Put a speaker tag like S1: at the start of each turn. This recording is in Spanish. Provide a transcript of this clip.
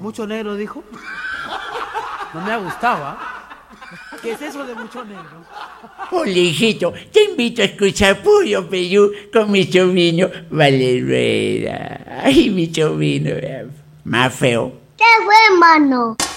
S1: ¿Mucho negro dijo? No me ha gustado, ¿ah? ¿Qué es eso de mucho negro?
S2: Hola, hijito, te invito a escuchar Puro Perú con mi sobrino Vale Rueda. Ay, mi sobrino, más feo.
S3: ¿Qué fue, hermano?